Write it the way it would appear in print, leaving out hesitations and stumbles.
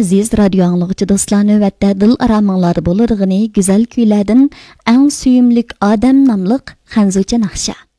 Aziz radio anlıqçı dostlar, növbətdə dil aramыңlarda bolurğını güzel kuylardan Ən Suyumlik Adam namlıq xənzuca naxşa.